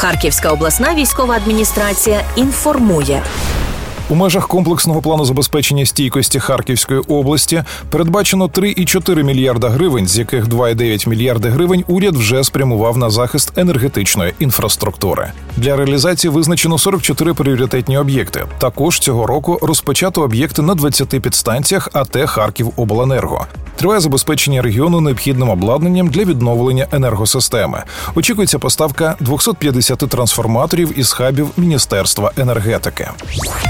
Харківська обласна військова адміністрація інформує. У межах комплексного плану забезпечення стійкості Харківської області передбачено 3,4 мільярда гривень, з яких 2,9 мільярди гривень уряд вже спрямував на захист енергетичної інфраструктури. Для реалізації визначено 44 пріоритетні об'єкти. Також цього року розпочато об'єкти на 20 підстанціях АТ «Харківобленерго». Триває забезпечення регіону необхідним обладнанням для відновлення енергосистеми. Очікується поставка 250 трансформаторів із хабів Міністерства енергетики.